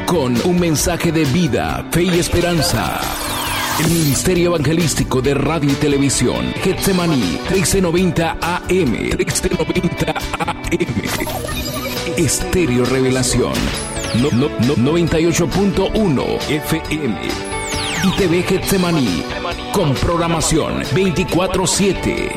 con un mensaje de vida, fe y esperanza. El Ministerio Evangelístico de Radio y Televisión, Getsemaní, 1390 AM, 1390 AM. Estéreo Revelación, 98.1 FM. Y TV Getsemaní, con programación 24/7.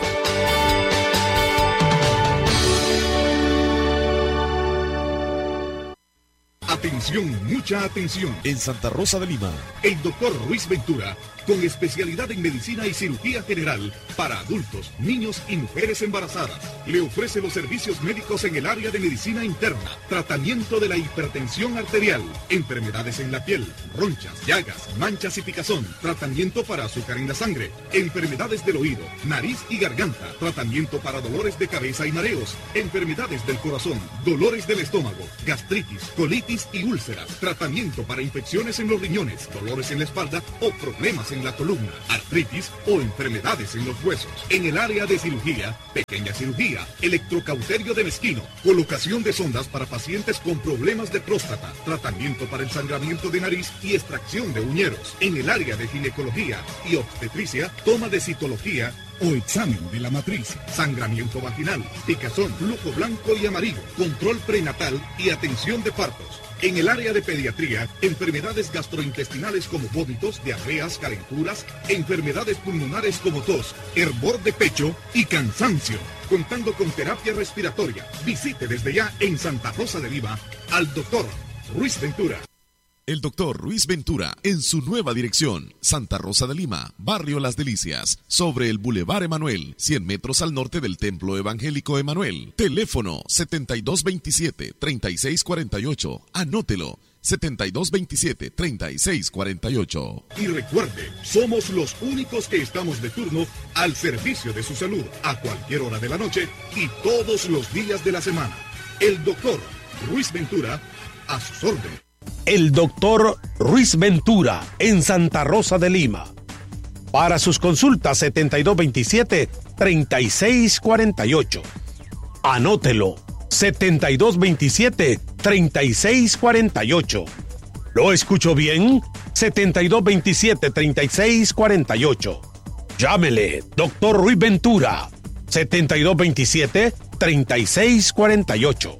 Atención, mucha atención. En Santa Rosa de Lima, el doctor Ruiz Ventura, con especialidad en medicina y cirugía general para adultos, niños y mujeres embarazadas, le ofrece los servicios médicos en el área de medicina interna, tratamiento de la hipertensión arterial, enfermedades en la piel, ronchas, llagas, manchas y picazón, tratamiento para azúcar en la sangre, enfermedades del oído, nariz y garganta, tratamiento para dolores de cabeza y mareos, enfermedades del corazón, dolores del estómago, gastritis, colitis y úlceras, tratamiento para infecciones en los riñones, dolores en la espalda o problemas en la columna, artritis o enfermedades en los huesos. En el área de cirugía, pequeña cirugía, electrocauterio de mezquino, colocación de sondas para pacientes con problemas de próstata, tratamiento para el sangramiento de nariz y extracción de uñeros. En el área de ginecología y obstetricia, toma de citología o examen de la matriz, sangramiento vaginal, picazón, flujo blanco y amarillo, control prenatal y atención de partos. En el área de pediatría, enfermedades gastrointestinales como vómitos, diarreas, calenturas, enfermedades pulmonares como tos, hervor de pecho y cansancio. Contando con terapia respiratoria. Visite desde ya en Santa Rosa de Lima al doctor Ruiz Ventura. El doctor Ruiz Ventura, en su nueva dirección, Santa Rosa de Lima, Barrio Las Delicias, sobre el Boulevard Emanuel, 100 metros al norte del Templo Evangélico Emanuel. Teléfono 7227-3648. Anótelo, 7227-3648. Y recuerde, somos los únicos que estamos de turno al servicio de su salud, a cualquier hora de la noche y todos los días de la semana. El doctor Ruiz Ventura, a sus órdenes. El doctor Ruiz Ventura, en Santa Rosa de Lima. Para sus consultas, 7227-3648. Anótelo, 7227-3648. ¿Lo escucho bien? 7227-3648. Llámele, doctor Ruiz Ventura, 7227-3648.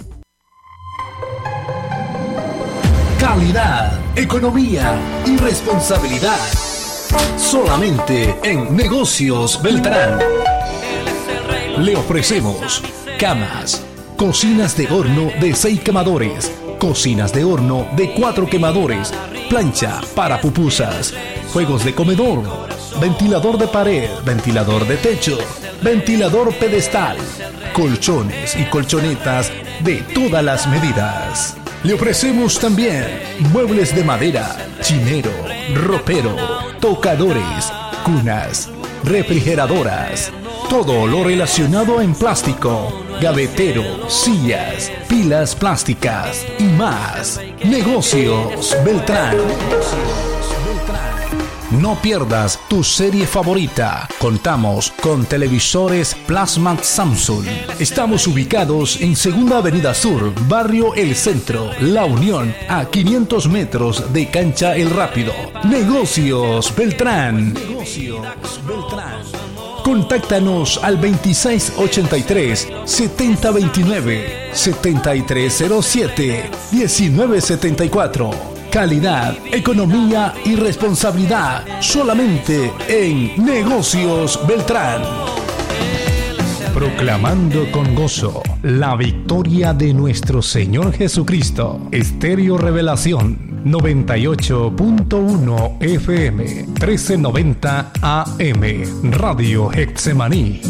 Calidad, economía y responsabilidad. Solamente en Negocios Beltrán. Le ofrecemos camas, cocinas de horno de 6 quemadores, cocinas de horno de 4 quemadores, plancha para pupusas, juegos de comedor, ventilador de pared, ventilador de techo, ventilador pedestal, colchones y colchonetas de todas las medidas. Le ofrecemos también muebles de madera, chinero, ropero, tocadores, cunas, refrigeradoras, todo lo relacionado en plástico, gavetero, sillas, pilas plásticas y más. Negocios Beltrán. No pierdas tu serie favorita. Contamos con televisores Plasma Samsung. Estamos ubicados en Segunda Avenida Sur, Barrio El Centro, La Unión, a 500 metros de Cancha El Rápido. Negocios Beltrán. Negocios Beltrán. Contáctanos al 2683-7029, 7307-1974. Calidad, economía y responsabilidad solamente en Negocios Beltrán. Proclamando con gozo la victoria de nuestro Señor Jesucristo. Estéreo Revelación 98.1 FM 1390 AM Radio Getsemaní.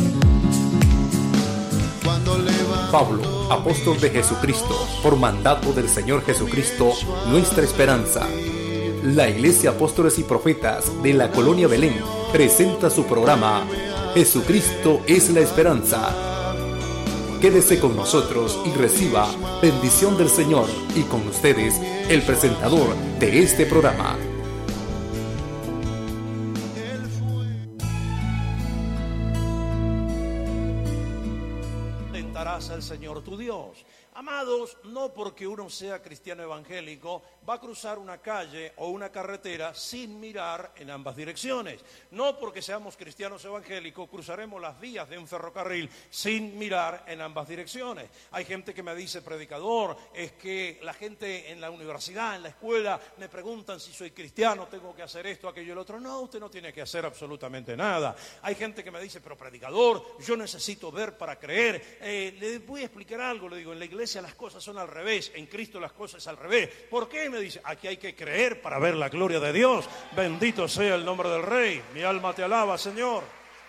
Pablo, apóstol de Jesucristo, por mandato del Señor Jesucristo, nuestra esperanza. La Iglesia Apóstoles y Profetas de la Colonia Belén presenta su programa Jesucristo es la Esperanza. Quédese con nosotros y reciba bendición del Señor, y con ustedes, el presentador de este programa. Tentarás al Señor tu Dios. Amados, no porque uno sea cristiano evangélico va a cruzar una calle o una carretera sin mirar en ambas direcciones. No porque seamos cristianos evangélicos cruzaremos las vías de un ferrocarril sin mirar en ambas direcciones. Hay gente que me dice, predicador, es que la gente en la universidad, en la escuela, me preguntan si soy cristiano, tengo que hacer esto, aquello y el otro. No, usted no tiene que hacer absolutamente nada. Hay gente que me dice, pero predicador, yo necesito ver para creer. Le voy a explicar algo, le digo, en la iglesia las cosas son al revés, en Cristo las cosas al revés. ¿Por qué? Me dice, aquí hay que creer para ver la gloria de Dios. Bendito sea el nombre del Rey. Mi alma te alaba, Señor.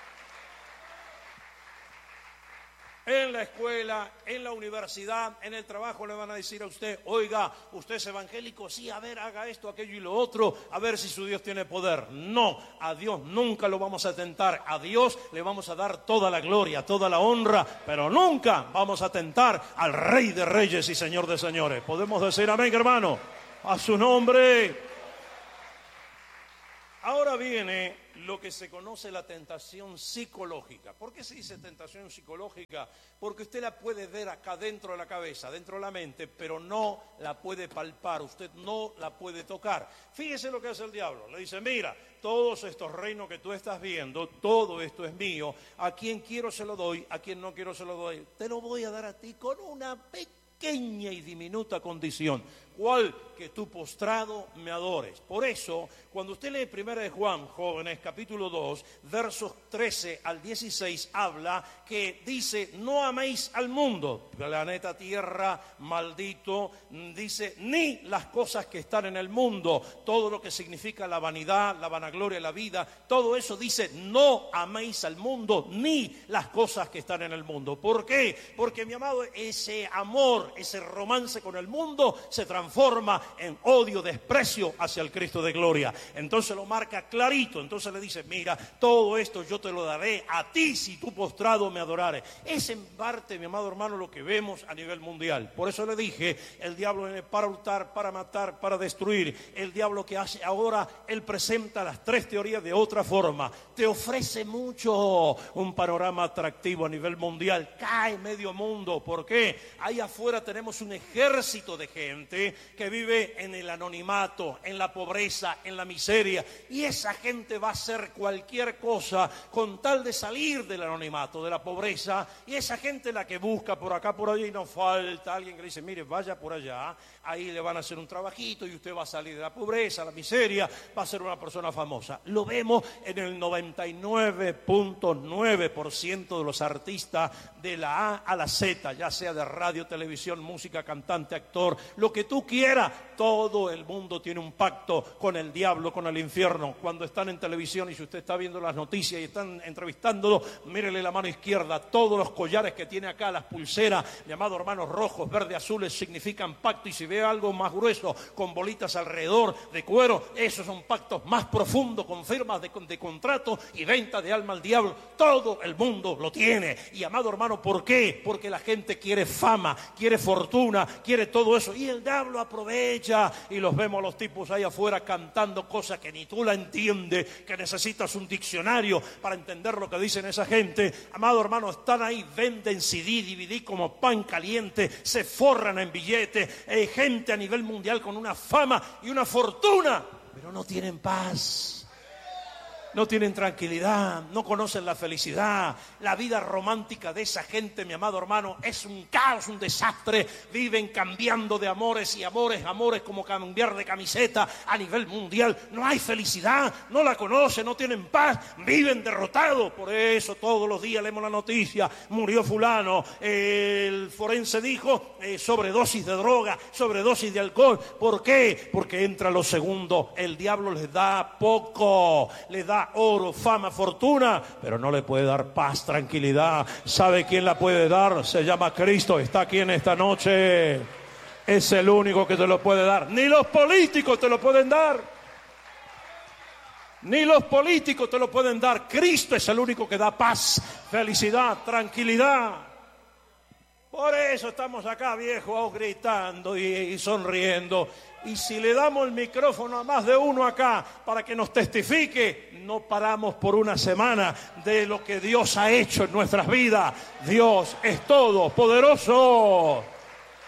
En la escuela, en la universidad, en el trabajo le van a decir a usted, oiga, ¿usted es evangélico? Sí, a ver, haga esto, aquello y lo otro, a ver si su Dios tiene poder. No, a Dios nunca lo vamos a tentar, a Dios le vamos a dar toda la gloria, toda la honra, pero nunca vamos a tentar al Rey de Reyes y Señor de Señores. ¿Podemos decir amén, hermano? A su nombre. Ahora viene lo que se conoce la tentación psicológica. ¿Por qué se dice tentación psicológica? Porque usted la puede ver acá dentro de la cabeza, dentro de la mente, pero no la puede palpar, usted no la puede tocar. Fíjese lo que hace el diablo. Le dice, mira, todos estos reinos que tú estás viendo, todo esto es mío. A quien quiero se lo doy, a quien no quiero se lo doy. Te lo voy a dar a ti con una pequeña y diminuta condición. ¿Cuál? Que tú postrado me adores. Por eso, cuando usted lee 1 de Juan, jóvenes, capítulo 2, versos 13 al 16, habla que dice, no améis al mundo, planeta Tierra, maldito, dice, ni las cosas que están en el mundo, todo lo que significa la vanidad, la vanagloria, la vida, todo eso dice, no améis al mundo, ni las cosas que están en el mundo. ¿Por qué? Porque, mi amado, ese amor, ese romance con el mundo se transforma en odio, desprecio hacia el Cristo de gloria. Entonces lo marca clarito, entonces le dice, mira, todo esto yo te lo daré a ti si tú postrado me adorares. Es en parte, mi amado hermano, lo que vemos a nivel mundial. Por eso le dije, el diablo viene para hurtar, para matar, para destruir. El diablo que hace ahora, él presenta las tres teorías de otra forma. Te ofrece mucho, un panorama atractivo a nivel mundial. Cae medio mundo. ¿Por qué? Ahí afuera tenemos un ejército de gente que vive en el anonimato, en la pobreza, en la miseria, y esa gente va a hacer cualquier cosa con tal de salir del anonimato, de la pobreza, y esa gente la que busca por acá, por allá, y no falta alguien que le dice, mire, vaya por allá, ahí le van a hacer un trabajito y usted va a salir de la pobreza, la miseria, va a ser una persona famosa. Lo vemos en el 99.9% de los artistas de la A a la Z, ya sea de radio, televisión, música, cantante, actor, lo que tú quieras. Todo el mundo tiene un pacto con el diablo, con el infierno. Cuando están en televisión y si usted está viendo las noticias y están entrevistándolo, mírele la mano izquierda, todos los collares que tiene acá, las pulseras, llamados hermanos rojos, verdes, azules, significan pacto, y si ve algo más grueso, con bolitas alrededor de cuero, esos son pactos más profundos, con firmas de contrato y venta de alma al diablo. Todo el mundo lo tiene. Y amado hermano, ¿por qué? Porque la gente quiere fama, quiere fortuna, quiere todo eso, y el diablo aprovecha, y los vemos a los tipos ahí afuera cantando cosas que ni tú la entiendes, que necesitas un diccionario para entender lo que dicen esa gente. Amado hermano, están ahí, venden CD, DVD como pan caliente, se forran en billetes, gente a nivel mundial con una fama y una fortuna, pero no tienen paz. No tienen tranquilidad, no conocen la felicidad. La vida romántica de esa gente, mi amado hermano, es un caos, un desastre. Viven cambiando de amores y amores como cambiar de camiseta a nivel mundial. No hay felicidad, no la conocen, no tienen paz, viven derrotados. Por eso todos los días leemos la noticia, murió fulano, el forense dijo sobredosis de droga, sobredosis de alcohol. ¿Por qué? Porque entra lo segundo, el diablo les da poco, les da oro, fama, fortuna, pero no le puede dar paz, tranquilidad. ¿Sabe quién la puede dar? Se llama Cristo, está aquí en esta noche. Es el único que te lo puede dar. Ni los políticos te lo pueden dar. Ni los políticos te lo pueden dar. Cristo es el único que da paz, felicidad, tranquilidad. Por eso estamos acá, viejos, gritando y sonriendo. Y si le damos el micrófono a más de uno acá para que nos testifique, no paramos por una semana de lo que Dios ha hecho en nuestras vidas. Dios es todopoderoso.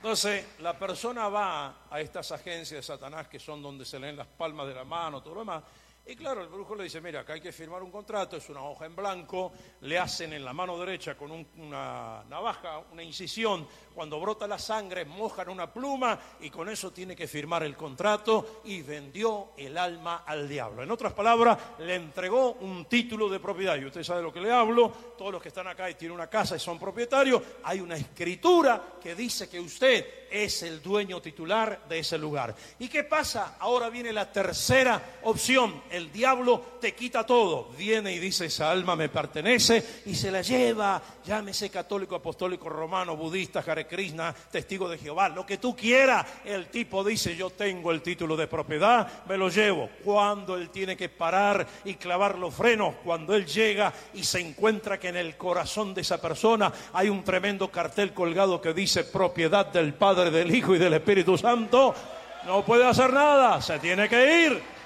Entonces, la persona va a estas agencias de Satanás que son donde se leen las palmas de la mano, todo lo demás. Y claro, el brujo le dice, mira, acá hay que firmar un contrato, es una hoja en blanco, le hacen en la mano derecha con una navaja, una incisión, cuando brota la sangre, mojan una pluma y con eso tiene que firmar el contrato y vendió el alma al diablo. En otras palabras, le entregó un título de propiedad. Y usted sabe de lo que le hablo, todos los que están acá y tienen una casa y son propietarios, hay una escritura que dice que usted es el dueño titular de ese lugar. ¿Y qué pasa? Ahora viene la tercera opción. El diablo te quita todo. Viene y dice, esa alma me pertenece y se la lleva. Llámese católico, apostólico, romano, budista, Hare Krishna, testigo de Jehová, lo que tú quieras. El tipo dice, yo tengo el título de propiedad, me lo llevo. Cuando él tiene que parar y clavar los frenos, cuando él llega y se encuentra que en el corazón de esa persona hay un tremendo cartel colgado que dice propiedad del Padre, del Hijo y del Espíritu Santo, no puede hacer nada, se tiene que ir.